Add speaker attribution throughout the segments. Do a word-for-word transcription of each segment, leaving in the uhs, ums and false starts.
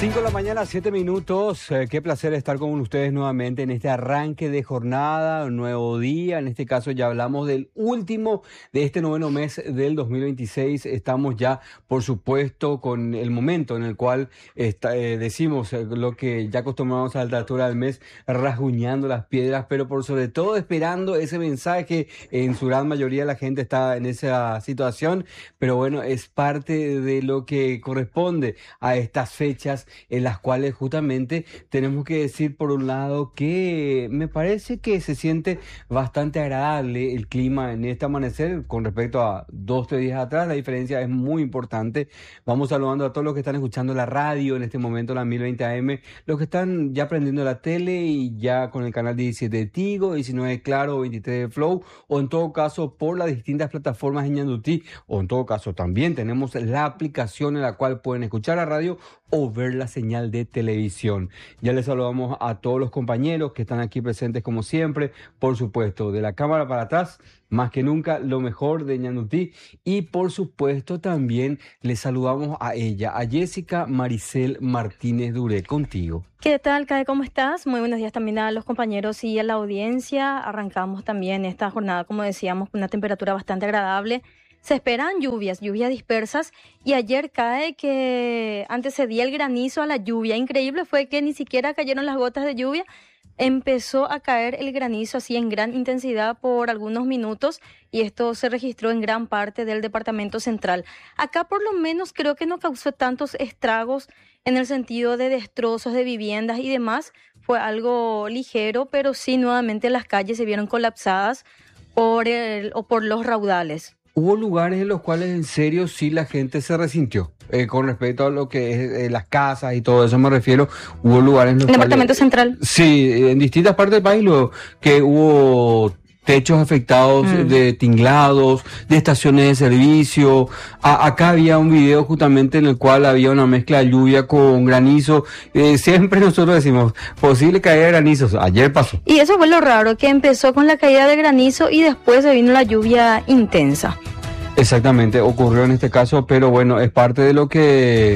Speaker 1: cinco de la mañana, siete minutos. Eh, qué placer estar con ustedes nuevamente en este arranque de jornada, un nuevo día. En este caso ya hablamos del último de este noveno mes del dos mil veintiséis. Estamos ya, por supuesto, con el momento en el cual está, eh, decimos eh, lo que ya acostumbramos a la altura del mes, rasguñando las piedras, pero por sobre todo esperando ese mensaje. En su gran mayoría la gente está en esa situación, pero bueno, es parte de lo que corresponde a estas fechas en las cuales justamente tenemos que decir por un lado que me parece que se siente bastante agradable el clima en este amanecer con respecto a dos, tres días atrás. La diferencia es muy importante. Vamos saludando a todos los que están escuchando la radio en este momento, la mil veinte A M, los que están ya prendiendo la tele y ya con el canal diecisiete de Tigo, diecinueve de Claro, veintitrés de Flow, o en todo caso por las distintas plataformas en Ñandutí, o en todo caso también tenemos la aplicación en la cual pueden escuchar la radio o ver la señal de televisión. Ya les saludamos a todos los compañeros que están aquí presentes como siempre, por supuesto, de la cámara para atrás, más que nunca, lo mejor de Ñandutí, y por supuesto también les saludamos a ella, a Jessica Maricel Martínez Duré, contigo.
Speaker 2: ¿Qué tal, Cae? ¿Cómo estás? Muy buenos días también a los compañeros y a la audiencia. Arrancamos también esta jornada, como decíamos, con una temperatura bastante agradable. Se esperan lluvias, lluvias dispersas, y ayer cae que antecedía el granizo a la lluvia. Increíble fue que ni siquiera cayeron las gotas de lluvia, empezó a caer el granizo así en gran intensidad por algunos minutos, y esto se registró en gran parte del departamento central. Acá por lo menos creo que no causó tantos estragos en el sentido de destrozos de viviendas y demás. Fue algo ligero, pero sí nuevamente las calles se vieron colapsadas por el, o por los raudales.
Speaker 1: Hubo lugares en los cuales en serio sí la gente se resintió, eh, con respecto a lo que es eh, las casas y todo eso me refiero. Hubo lugares en los
Speaker 2: ¿En el departamento central?
Speaker 1: Sí, en distintas partes del país, lo que hubo techos afectados mm. de tinglados, de estaciones de servicio. A, acá había un video justamente en el cual había una mezcla de lluvia con granizo. Eh, siempre nosotros decimos, posible caída de granizos. Ayer pasó.
Speaker 2: Y eso fue lo raro, que empezó con la caída de granizo y después se vino la lluvia intensa.
Speaker 1: Exactamente, ocurrió en este caso, pero bueno, es parte de lo que...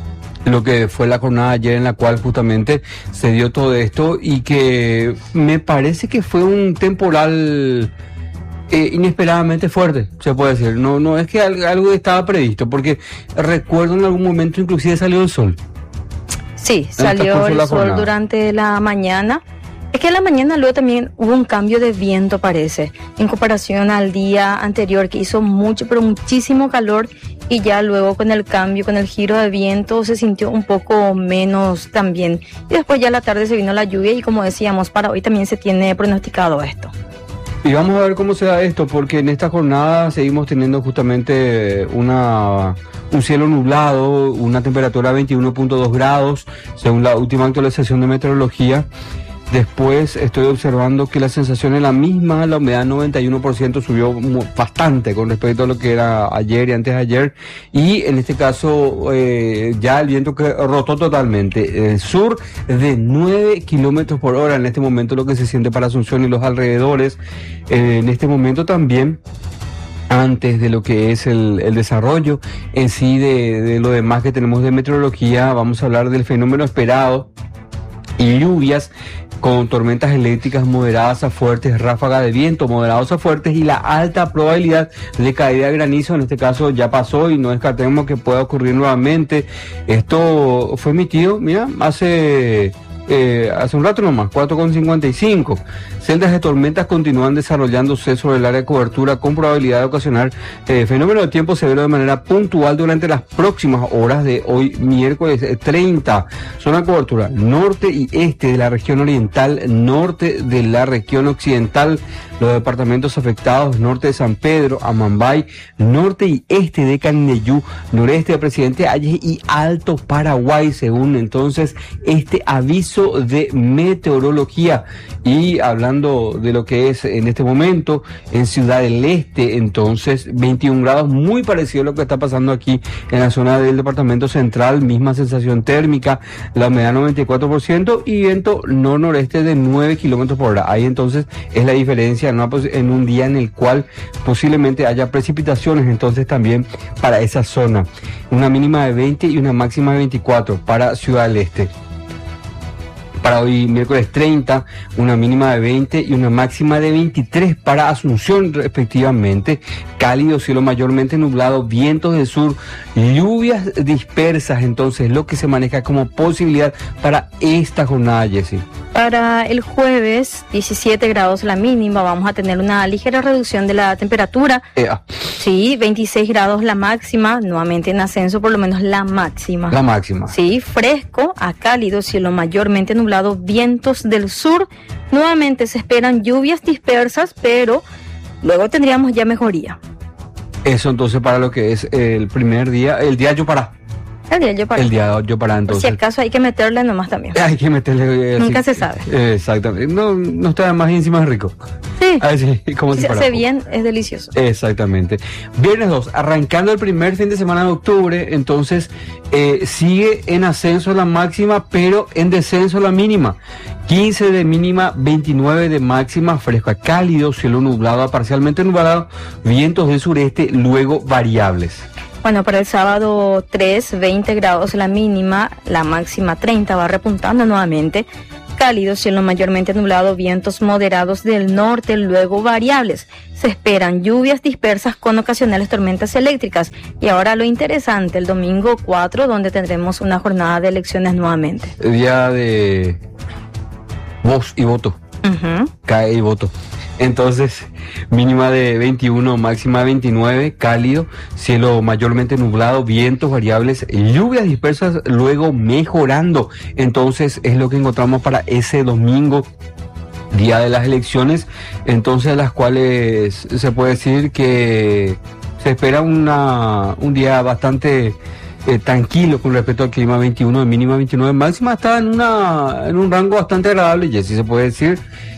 Speaker 1: lo que fue la jornada ayer en la cual justamente se dio todo esto, y que me parece que fue un temporal eh, inesperadamente fuerte, se puede decir. No, no es que algo estaba previsto, porque recuerdo en algún momento inclusive salió el sol.
Speaker 2: Sí, salió el sol durante la mañana. Es que en la mañana luego también hubo un cambio de viento, parece, en comparación al día anterior, que hizo mucho, pero muchísimo calor, y ya luego con el cambio, con el giro de viento, se sintió un poco menos también. Y después ya a la tarde se vino la lluvia, y como decíamos, para hoy también se tiene pronosticado esto.
Speaker 1: Y vamos a ver cómo se da esto, porque en esta jornada seguimos teniendo justamente una... un cielo nublado, una temperatura de veintiuno punto dos grados, según la última actualización de meteorología. Después estoy observando que la sensación es la misma, la humedad noventa y uno por ciento subió bastante con respecto a lo que era ayer y antes de ayer, y en este caso eh, ya el viento que rotó totalmente. El sur de nueve kilómetros por hora en este momento, lo que se siente para Asunción y los alrededores. Eh, en este momento también, antes de lo que es el, el desarrollo en sí de, de lo demás que tenemos de meteorología, vamos a hablar del fenómeno esperado y lluvias con tormentas eléctricas moderadas a fuertes, ráfagas de viento moderados a fuertes y la alta probabilidad de caída de granizo. En este caso ya pasó y no descartemos que pueda ocurrir nuevamente. Esto fue emitido, mira, hace... Eh, hace un rato nomás, cuatro con cincuenta y cinco. Celdas de tormentas continúan desarrollándose sobre el área de cobertura con probabilidad de ocasionar eh, fenómeno de tiempo severo de manera puntual durante las próximas horas de hoy, miércoles treinta. Zona de cobertura norte y este de la región oriental, norte de la región occidental, los departamentos afectados, norte de San Pedro, Amambay, norte y este de Canindeyú, noreste de Presidente Hayes y Alto Paraguay, según entonces este aviso de meteorología. Y hablando de lo que es en este momento en Ciudad del Este, entonces veintiún grados, muy parecido a lo que está pasando aquí en la zona del departamento central, misma sensación térmica, la humedad noventa y cuatro por ciento y viento no noreste de nueve kilómetros por hora. Ahí entonces es la diferencia en, una, en un día en el cual posiblemente haya precipitaciones, entonces también para esa zona. Una mínima de veinte y una máxima de veinticuatro para Ciudad del Este. Para hoy miércoles treinta, una mínima de veinte y una máxima de veintitrés para Asunción respectivamente. Cálido, cielo mayormente nublado, vientos del sur, lluvias dispersas, entonces lo que se maneja como posibilidad para esta jornada, Jessy.
Speaker 2: Para el jueves, diecisiete grados la mínima, vamos a tener una ligera reducción de la temperatura.
Speaker 1: Ea.
Speaker 2: Sí, veintiséis grados la máxima, nuevamente en ascenso por lo menos la máxima.
Speaker 1: La máxima.
Speaker 2: Sí, fresco a cálido, cielo mayormente nublado, vientos del sur. Nuevamente se esperan lluvias dispersas, pero luego tendríamos ya mejoría.
Speaker 1: Eso entonces para lo que es el primer día, el día yo para.
Speaker 2: El día yo para.
Speaker 1: El día yo para entonces.
Speaker 2: Por si acaso hay que meterle nomás también.
Speaker 1: Hay que meterle.
Speaker 2: Nunca
Speaker 1: así,
Speaker 2: se sabe.
Speaker 1: Exactamente. No, no está más y encima es rico.
Speaker 2: Sí.
Speaker 1: Así, como
Speaker 2: si
Speaker 1: si
Speaker 2: se hace bien, es delicioso.
Speaker 1: Exactamente. Viernes dos, arrancando el primer fin de semana de octubre, entonces eh, sigue en ascenso la máxima, pero en descenso la mínima. quince de mínima, veintinueve de máxima, fresco a cálido, cielo nublado a parcialmente nublado, vientos del sureste, luego variables.
Speaker 2: Bueno, para el sábado tres, veinte grados la mínima, la máxima treinta, va repuntando nuevamente. Cálido, cielo mayormente nublado, vientos moderados del norte, luego variables. Se esperan lluvias dispersas con ocasionales tormentas eléctricas. Y ahora lo interesante, el domingo cuatro, donde tendremos una jornada de elecciones nuevamente.
Speaker 1: Día de voz y voto.
Speaker 2: Uh-huh.
Speaker 1: Cae y voto. Entonces, mínima de veintiuno, máxima de veintinueve, cálido, cielo mayormente nublado, vientos variables, lluvias dispersas, luego mejorando. Entonces, es lo que encontramos para ese domingo, día de las elecciones, entonces las cuales se puede decir que se espera una, un día bastante eh, tranquilo con respecto al clima. Veintiuno de mínima, veintinueve máxima, está en, una, en un rango bastante agradable, y así se puede decir.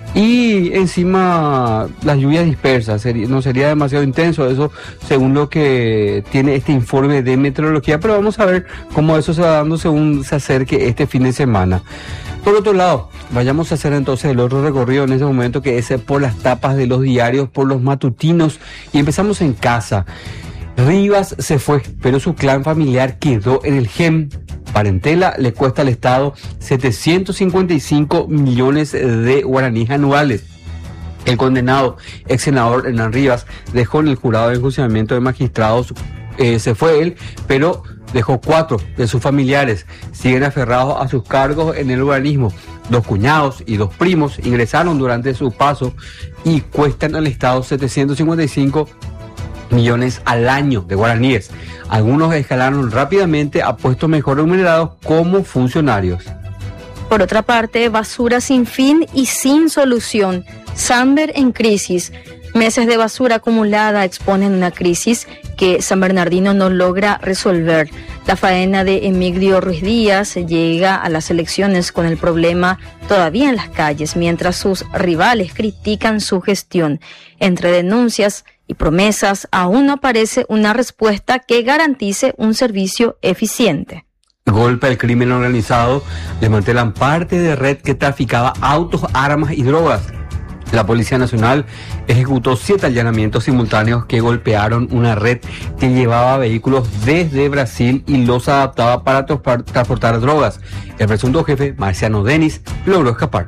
Speaker 1: Y encima las lluvias dispersas, sería, no sería demasiado intenso eso según lo que tiene este informe de meteorología, pero vamos a ver cómo eso se va dando según se acerque este fin de semana. Por otro lado, vayamos a hacer entonces el otro recorrido en este momento, que es por las tapas de los diarios, por los matutinos, y empezamos en casa. Rivas se fue, pero su clan familiar quedó en el G E M. Parentela le cuesta al Estado setecientos cincuenta y cinco millones de guaraníes anuales. El condenado ex senador Hernán Rivas dejó en el jurado de enjuiciamiento de magistrados, eh, se fue él, pero dejó cuatro de sus familiares. Siguen aferrados a sus cargos en el organismo. Dos cuñados y dos primos ingresaron durante su paso y cuestan al Estado setecientos cincuenta y cinco millones al año de guaraníes. Algunos escalaron rápidamente a puestos mejor remunerados como funcionarios.
Speaker 2: Por otra parte, basura sin fin y sin solución. Samber en crisis. Meses de basura acumulada exponen una crisis que San Bernardino no logra resolver. La faena de Emigdio Ruiz Díaz llega a las elecciones con el problema todavía en las calles, mientras sus rivales critican su gestión. Entre denuncias y promesas, aún no aparece una respuesta que garantice un servicio eficiente.
Speaker 1: Golpe al crimen organizado, desmantelan parte de red que traficaba autos, armas y drogas. La Policía Nacional ejecutó siete allanamientos simultáneos que golpearon una red que llevaba vehículos desde Brasil y los adaptaba para transportar drogas. El presunto jefe, Marciano Denis, logró escapar.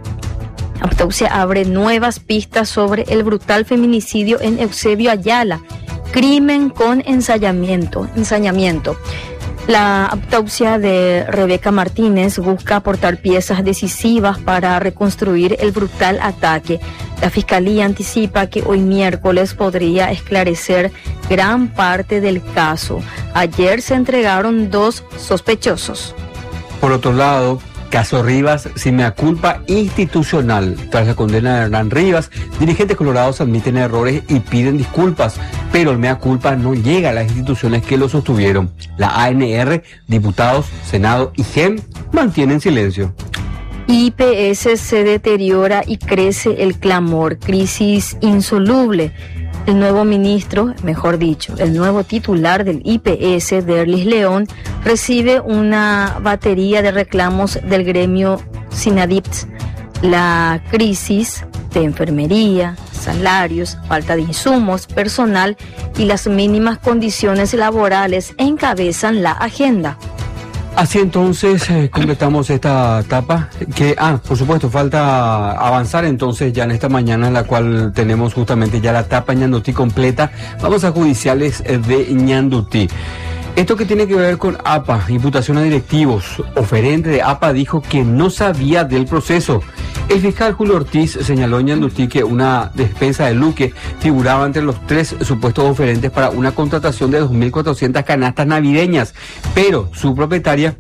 Speaker 2: La autopsia abre nuevas pistas sobre el brutal feminicidio en Eusebio Ayala. Crimen con ensayamiento. ensañamiento. La autopsia de Rebeca Martínez busca aportar piezas decisivas para reconstruir el brutal ataque. La Fiscalía anticipa que hoy miércoles podría esclarecer gran parte del caso. Ayer se entregaron dos sospechosos.
Speaker 1: Por otro lado, caso Rivas sin mea culpa institucional. Tras la condena de Hernán Rivas, dirigentes colorados admiten errores y piden disculpas, pero el mea culpa no llega a las instituciones que lo sostuvieron. La A N R, diputados, Senado y G E M mantienen silencio.
Speaker 2: I P S se deteriora y crece el clamor, crisis insoluble. El nuevo ministro, mejor dicho, el nuevo titular del I P S, Derlis León, recibe una batería de reclamos del gremio SINADIPT. La crisis de enfermería, salarios, falta de insumos, personal y las mínimas condiciones laborales encabezan la agenda.
Speaker 1: Así entonces eh, completamos esta etapa que, ah, por supuesto, falta avanzar entonces ya en esta mañana en la cual tenemos justamente ya la etapa Ñandutí completa. Vamos a judiciales de Ñandutí. Esto que tiene que ver con A P A, imputación a directivos, oferente de A P A dijo que no sabía del proceso. El fiscal Julio Ortiz señaló en Ñandutí que una despensa de Luque figuraba entre los tres supuestos oferentes para una contratación de dos mil cuatrocientas canastas navideñas, pero su propietaria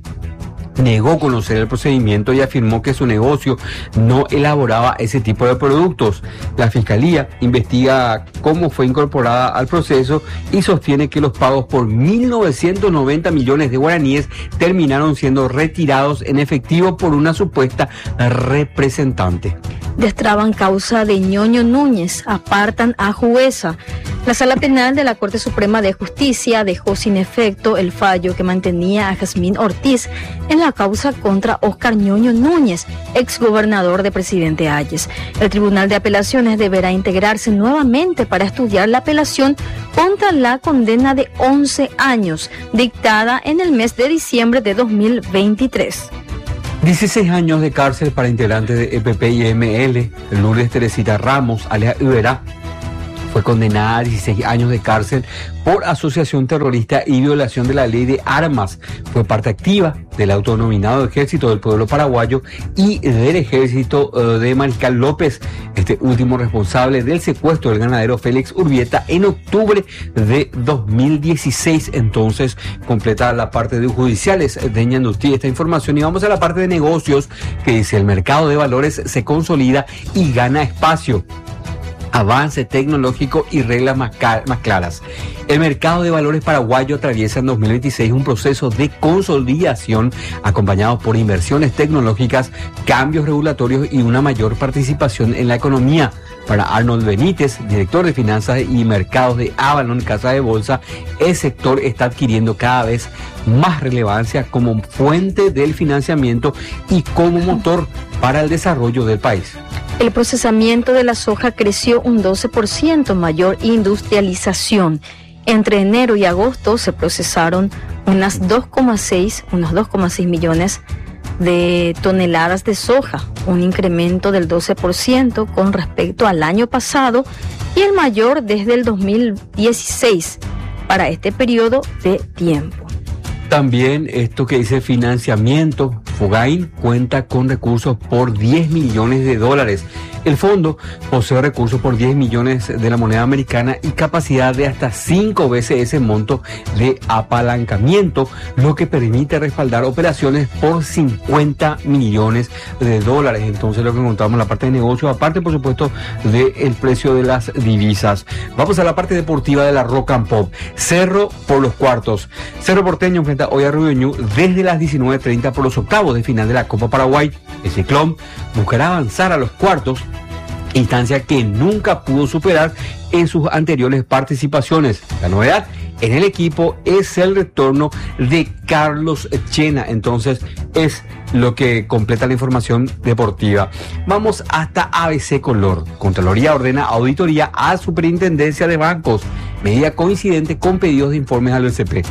Speaker 1: negó conocer el procedimiento y afirmó que su negocio no elaboraba ese tipo de productos. La Fiscalía investiga cómo fue incorporada al proceso y sostiene que los pagos por mil novecientos noventa millones de guaraníes terminaron siendo retirados en efectivo por una supuesta representante.
Speaker 2: Destraban causa de Ñoño Núñez, apartan a jueza. La Sala Penal de la Corte Suprema de Justicia dejó sin efecto el fallo que mantenía a Jazmín Ortiz en la causa contra Óscar Ñoño Núñez, exgobernador de Presidente Hayes. El Tribunal de Apelaciones deberá integrarse nuevamente para estudiar la apelación contra la condena de once años, dictada en el mes de diciembre de dos mil veintitrés.
Speaker 1: dieciséis años de cárcel para integrantes de E P P y M L. Lourdes Teresita Ramos, alias Iberá, fue condenada a dieciséis años de cárcel por asociación terrorista y violación de la ley de armas. Fue parte activa del autodenominado Ejército del Pueblo Paraguayo y del Ejército uh, de Mariscal López, este último responsable del secuestro del ganadero Félix Urbieta en octubre de dos mil dieciséis. Entonces, completa la parte de judiciales de Ñandutí esta información y vamos a la parte de negocios que dice: el mercado de valores se consolida y gana espacio. Avance tecnológico y reglas más, más claras. El mercado de valores paraguayo atraviesa en dos mil veintiséis un proceso de consolidación acompañado por inversiones tecnológicas, cambios regulatorios y una mayor participación en la economía. Para Arnold Benítez, director de finanzas y mercados de Avalon Casa de Bolsa, el sector está adquiriendo cada vez más relevancia como fuente del financiamiento y como motor para el desarrollo del país.
Speaker 2: El procesamiento de la soja creció un doce por ciento, mayor industrialización. Entre enero y agosto se procesaron unas dos coma seis, unos dos coma seis millones de toneladas de soja, un incremento del doce por ciento con respecto al año pasado y el mayor desde el dos mil dieciséis para este periodo de tiempo.
Speaker 1: También esto que dice financiamiento, Fogain cuenta con recursos por diez millones de dólares. El fondo posee recursos por diez millones de la moneda americana y capacidad de hasta cinco veces ese monto de apalancamiento, lo que permite respaldar operaciones por cincuenta millones de dólares. Entonces, lo que encontramos en la parte de negocio, aparte por supuesto del precio de las divisas. Vamos a la parte deportiva de la Rock and Pop. Cerro por los cuartos. Cerro Porteño enfrenta hoy a Río Ñu desde las diecinueve treinta por los octavos de final de la Copa Paraguay. El Ciclón buscará avanzar a los cuartos, instancia que nunca pudo superar en sus anteriores participaciones. La novedad en el equipo es el retorno de Carlos Chena. Entonces es lo que completa la información deportiva. Vamos hasta A B C Color. Contraloría ordena auditoría a Superintendencia de Bancos, medida coincidente con pedidos de informes al B C P.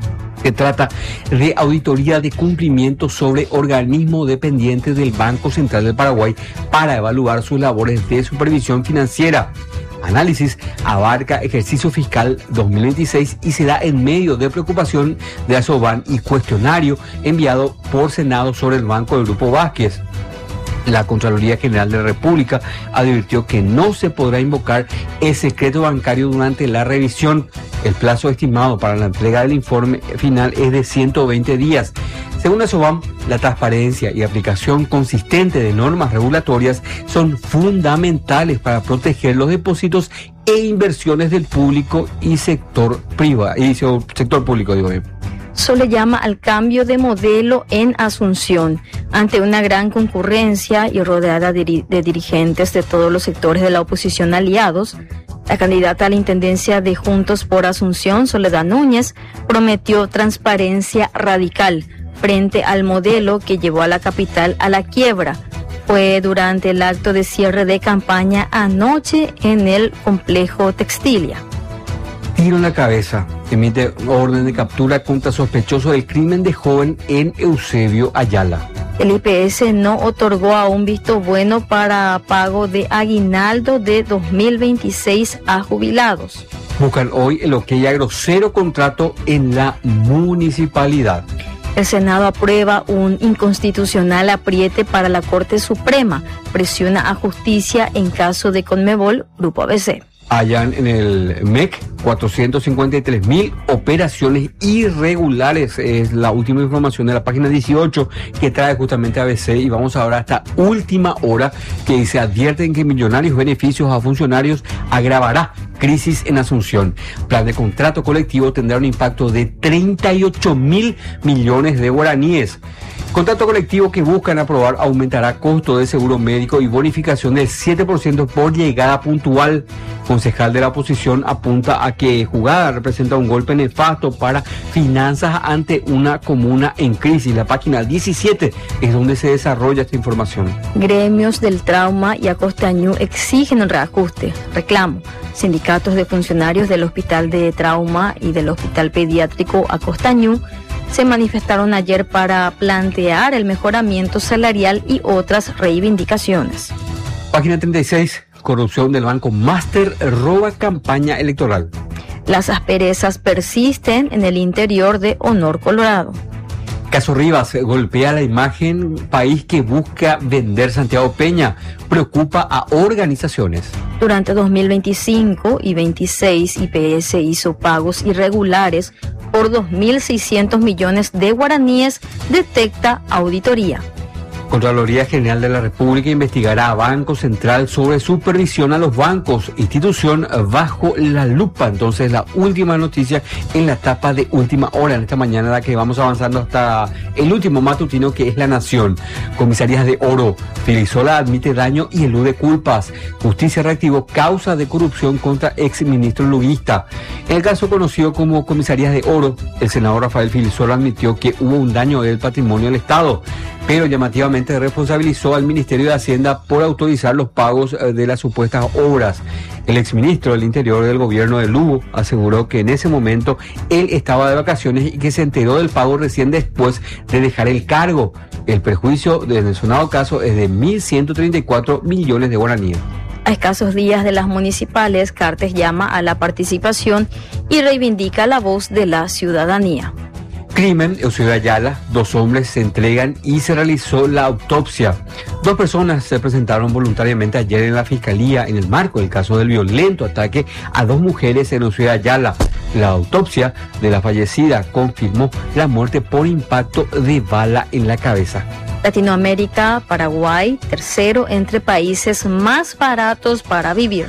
Speaker 1: Se trata de auditoría de cumplimiento sobre organismos dependientes del Banco Central del Paraguay para evaluar sus labores de supervisión financiera. Análisis abarca ejercicio fiscal dos mil veintiséis y se da en medio de preocupación de Asoban y cuestionario enviado por Senado sobre el Banco del Grupo Vázquez. La Contraloría General de la República advirtió que no se podrá invocar el secreto bancario durante la revisión. El plazo estimado para la entrega del informe final es de ciento veinte días. Según Asobam, la transparencia y aplicación consistente de normas regulatorias son fundamentales para proteger los depósitos e inversiones del público y sector privado y sector público, digo bien.
Speaker 2: Solo llama al cambio de modelo en Asunción. Ante una gran concurrencia y rodeada de, de dirigentes de todos los sectores de la oposición aliados, la candidata a la intendencia de Juntos por Asunción, Soledad Núñez, prometió transparencia radical frente al modelo que llevó a la capital a la quiebra. fue durante el acto de cierre de campaña anoche en el complejo Textilia.
Speaker 1: Tiro en la cabeza. Emite orden de captura contra sospechoso del crimen de joven en Eusebio Ayala.
Speaker 2: El I P S no otorgó aún visto bueno para pago de aguinaldo de dos mil veintiséis a jubilados.
Speaker 1: Buscan hoy el ok a grosero contrato en la municipalidad.
Speaker 2: El Senado aprueba un inconstitucional apriete para la Corte Suprema. Presiona a justicia en caso de Conmebol, Grupo A B C.
Speaker 1: Hallan en el M E C cuatrocientos cincuenta y tres mil operaciones irregulares. Es la última información de la página dieciocho que trae justamente A B C. Y vamos ahora a esta última hora que dice: advierten que millonarios beneficios a funcionarios agravará crisis en Asunción. Plan de contrato colectivo tendrá un impacto de treinta y ocho mil millones de guaraníes. Contrato colectivo que buscan aprobar aumentará costo de seguro médico y bonificación del siete por ciento por llegada puntual. Concejal de la oposición apunta a que jugada representa un golpe nefasto para finanzas ante una comuna en crisis. La página diecisiete es donde se desarrolla esta información.
Speaker 2: Gremios del trauma y Acostañú exigen el reajuste. Reclamo. Sindicatos de funcionarios del Hospital de Trauma y del Hospital Pediátrico Acostañú se manifestaron ayer para plantear el mejoramiento salarial y otras reivindicaciones.
Speaker 1: Página treinta y seis. Corrupción del Banco Master roba campaña electoral.
Speaker 2: Las asperezas persisten en el interior de Honor Colorado.
Speaker 1: Caso Rivas golpea la imagen país que busca vender Santiago Peña. Preocupa a organizaciones.
Speaker 2: Durante dos mil veinticinco y veintiséis, I P S hizo pagos irregulares por dos mil seiscientos millones de guaraníes, detecta auditoría.
Speaker 1: Contraloría General de la República investigará a Banco Central sobre supervisión a los bancos, institución bajo la lupa. Entonces, la última noticia en la etapa de última hora, en esta mañana, la que vamos avanzando hasta el último matutino, que es La Nación. Comisarías de Oro, Filisola admite daño y elude culpas. Justicia reactivó causa de corrupción contra exministro luguista. En el caso conocido como Comisarías de Oro, el senador Rafael Filisola admitió que hubo un daño del patrimonio del Estado, pero llamativamente responsabilizó al Ministerio de Hacienda por autorizar los pagos de las supuestas obras. El exministro del Interior del gobierno de Lugo aseguró que en ese momento él estaba de vacaciones y que se enteró del pago recién después de dejar el cargo. El perjuicio del mencionado caso es de mil ciento treinta y cuatro millones de guaraníes.
Speaker 2: A escasos días de las municipales, Cartes llama a la participación y reivindica la voz de la ciudadanía.
Speaker 1: Crimen, Eusebio Ayala, dos hombres se entregan y se realizó la autopsia. Dos personas se presentaron voluntariamente ayer en la Fiscalía en el marco del caso del violento ataque a dos mujeres en Eusebio Ayala. La autopsia de la fallecida confirmó la muerte por impacto de bala en la cabeza.
Speaker 2: Latinoamérica, Paraguay, tercero entre países más baratos para vivir.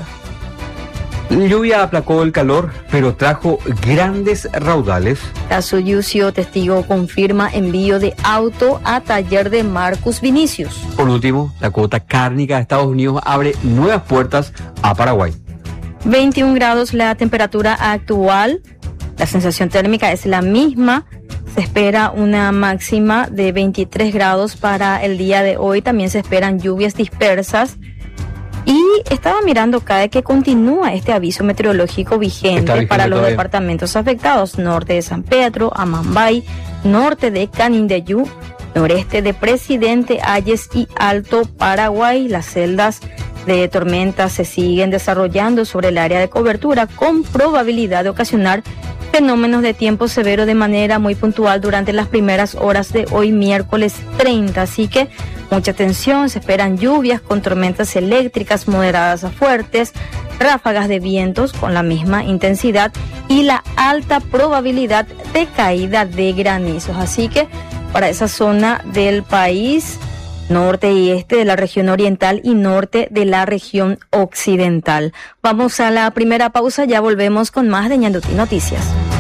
Speaker 1: La lluvia aplacó el calor, pero trajo grandes raudales.
Speaker 2: Caso Yucio, testigo confirma envío de auto a taller de Marcus Vinicius.
Speaker 1: Por último, la cuota cárnica de Estados Unidos abre nuevas puertas a Paraguay.
Speaker 2: veintiún grados la temperatura actual, la sensación térmica es la misma. Se espera una máxima de veintitrés grados para el día de hoy. También se esperan lluvias dispersas. Y estaba mirando acá que continúa este aviso meteorológico vigente para los todavía. Departamentos afectados: norte de San Pedro, Amambay, norte de Canindeyú, noreste de Presidente Hayes y Alto Paraguay. Las celdas de tormentas se siguen desarrollando sobre el área de cobertura, con probabilidad de ocasionar fenómenos de tiempo severo de manera muy puntual durante las primeras horas de hoy, miércoles treinta. Así que mucha atención, se esperan lluvias con tormentas eléctricas moderadas a fuertes, ráfagas de vientos con la misma intensidad y la alta probabilidad de caída de granizos. Así que para esa zona del país, norte y este de la región oriental y norte de la región occidental. Vamos a la primera pausa, ya volvemos con más de Ñandutí Noticias.